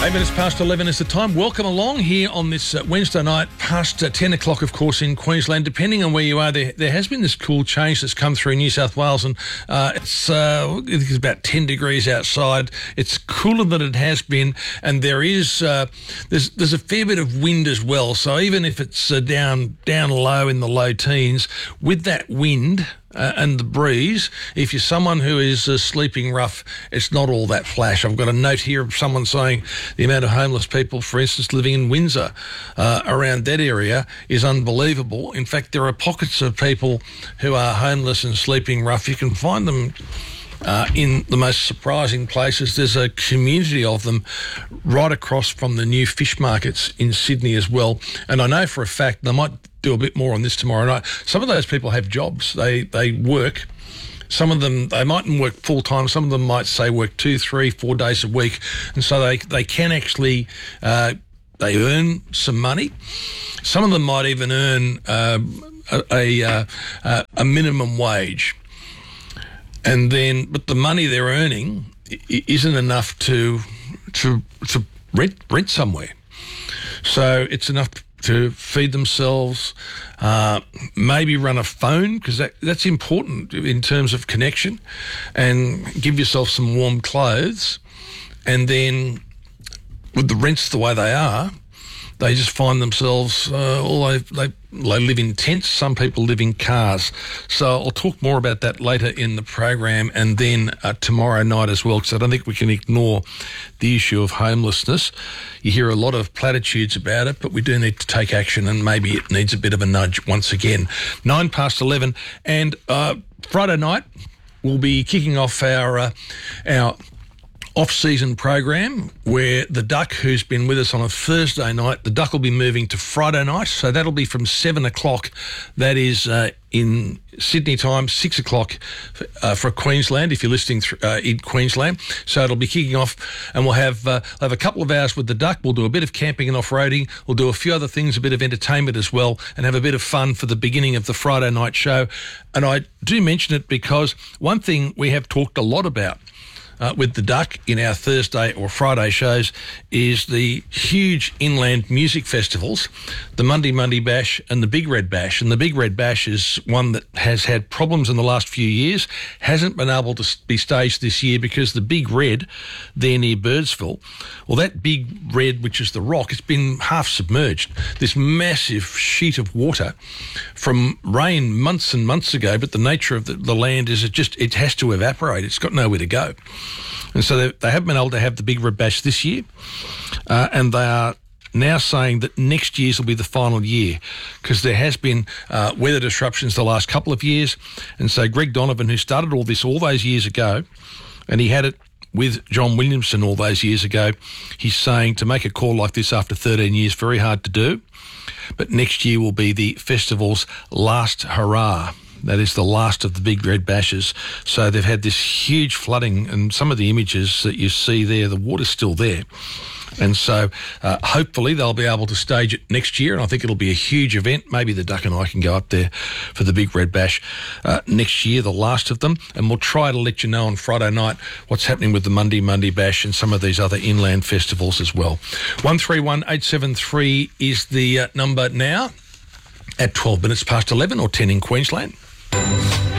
8 minutes past 11 is the time. Welcome along here on this Wednesday night, past 10 o'clock, of course, in Queensland. Depending on where you are, there has been this cool change that's come through New South Wales, and it's about 10 degrees outside. It's cooler than it has been, and there's a fair bit of wind as well. So even if it's down low in the low teens, with that wind and the breeze, if you're someone who is sleeping rough, it's not all that flash. I've got a note here of someone saying the amount of homeless people, for instance, living in Windsor, around that area is unbelievable. In fact, there are pockets of people who are homeless and sleeping rough. You can find them in the most surprising places. There's a community of them right across from the new fish markets in Sydney as well. And I know for a fact, and I might do a bit more on this tomorrow night, some of those people have jobs. They work. Some of them, they mightn't work full time. Some of them might say work 2, 3, 4 days a week. And so they can actually, they earn some money. Some of them might even earn a minimum wage. And then, but the money they're earning isn't enough to rent somewhere. So it's enough to feed themselves, maybe run a phone, because that's important in terms of connection, and give yourself some warm clothes. And then with the rents the way they are, they just find themselves, they live in tents, some people live in cars. So I'll talk more about that later in the program, and then tomorrow night as well, because I don't think we can ignore the issue of homelessness. You hear a lot of platitudes about it, but we do need to take action, and maybe it needs a bit of a nudge once again. 9 past 11, and Friday night we'll be kicking off our off-season program, where the Duck, who's been with us on a Thursday night, the Duck will be moving to Friday night, so that'll be from 7 o'clock. That is in Sydney time, 6 o'clock for Queensland, if you're listening in Queensland. So it'll be kicking off, and we'll have a couple of hours with the Duck. We'll do a bit of camping and off-roading. We'll do a few other things, a bit of entertainment as well, and have a bit of fun for the beginning of the Friday night show. And I do mention it because one thing we have talked a lot about with the Duck in our Thursday or Friday shows is the huge inland music festivals, the Monday Bash and the Big Red Bash. And the Big Red Bash is one that has had problems in the last few years, hasn't been able to be staged this year because the Big Red, there near Birdsville, well, that Big Red, which is the rock, it's been half submerged. This massive sheet of water from rain months and months ago, but the nature of the land is it has to evaporate. It's got nowhere to go. And so they haven't been able to have the Big Red Bash this year, and they are now saying that next year's will be the final year, because there has been weather disruptions the last couple of years. And so Greg Donovan, who started all this all those years ago, and he had it with John Williamson all those years ago, he's saying to make a call like this after 13 years, very hard to do. But next year will be the festival's last hurrah. That is the last of the Big Red Bashes. So they've had this huge flooding, and some of the images that you see there, the water's still there. And so hopefully they'll be able to stage it next year, and I think it'll be a huge event. Maybe the Duck and I can go up there for the Big Red Bash next year, the last of them, and we'll try to let you know on Friday night what's happening with the Monday Bash and some of these other inland festivals as well. 131873 is the number now at 12 minutes past 11 or 10 in Queensland.